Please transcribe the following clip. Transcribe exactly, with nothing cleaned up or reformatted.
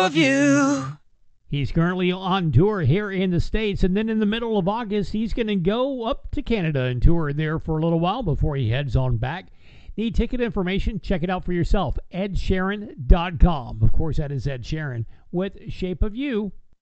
of You. He's currently on tour here in the States, and then in the middle of August, he's going to go up to Canada and tour there for a little while before he heads on back. Need ticket information? Check it out for yourself. ed sheeran dot com. Of course, that is Ed Sheeran with Shape of You.